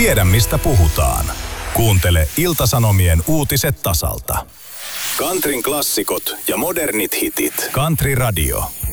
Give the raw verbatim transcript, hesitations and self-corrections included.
Tiedä mistä puhutaan. Kuuntele Ilta-Sanomien uutiset tasalta. Countryn klassikot ja modernit hitit. Country Radio.